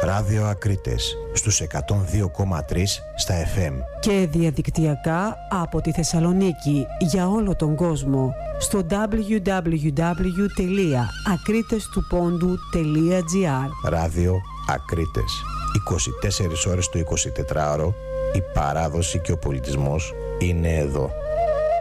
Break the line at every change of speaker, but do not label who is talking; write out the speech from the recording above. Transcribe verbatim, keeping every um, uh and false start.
Ράδιο Ακρίτες στους εκατόν δύο κόμμα τρία στα εφ εμ.
Και διαδικτυακά από τη Θεσσαλονίκη για όλο τον κόσμο στο double-u double-u double-u τελεία ακρίτεστουπόντου τελεία τζι άρ.
Ράδιο Ακρίτες. είκοσι τέσσερις ώρες το εικοσιτετράωρο, η παράδοση και ο πολιτισμός είναι εδώ.